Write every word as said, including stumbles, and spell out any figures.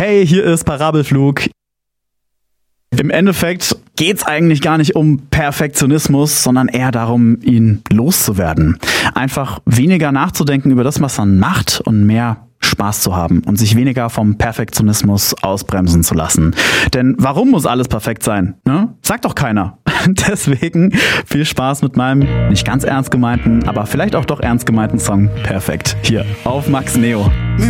Hey, hier ist Parabelflug. Im Endeffekt geht's eigentlich gar nicht um Perfektionismus, sondern eher darum, ihn loszuwerden. Einfach weniger nachzudenken über das, was man macht und mehr Spaß zu haben und sich weniger vom Perfektionismus ausbremsen zu lassen. Denn warum muss alles perfekt sein? Ne? Sagt doch keiner. Deswegen viel Spaß mit meinem nicht ganz ernst gemeinten, aber vielleicht auch doch ernst gemeinten Song Perfekt hier auf Max Neo.